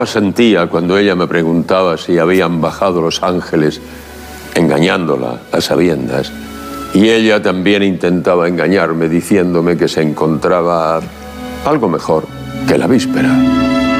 Sentía cuando ella me preguntaba si habían bajado los ángeles, engañándola a sabiendas. Y ella también intentaba engañarme diciéndome que se encontraba algo mejor que la víspera.